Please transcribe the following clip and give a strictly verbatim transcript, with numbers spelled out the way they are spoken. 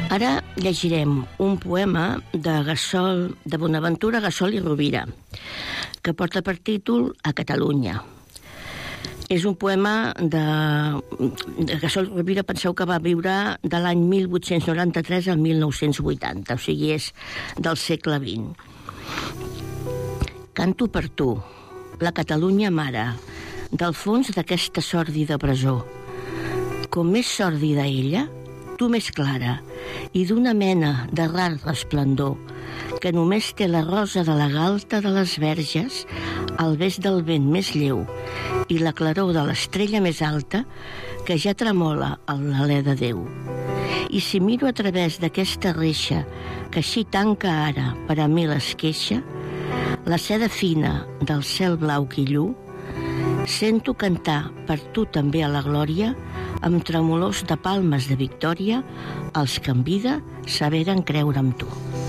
Ara llegirem un poema de Gassol, de Bonaventura, Gassol i Rovira, que porta per títol A Catalunya. És un poema de, de Gassol i Rovira, penseu que va viure de l'any mil vuit-cents noranta-tres al mil nou-cents vuitanta, o sigui, és del segle vint. Canto per tu, la Catalunya mare, del fons d'aquesta sòrdida presó. Com més sòrdida ella, tu més clara, i d'una mena de rar resplendor, que només té la rosa de la galta de les verges, el bes del vent més lleu i la claror de l'estrella més alta que ja tremola a l'alè de Déu. I si miro a través d'aquesta reixa que així tanca ara per a mi l'esqueixa, la seda fina del cel blau quillú, sento cantar per tu també a la glòria, amb tremolors de palmes de victòria, els que en vida saberen creure amb tu.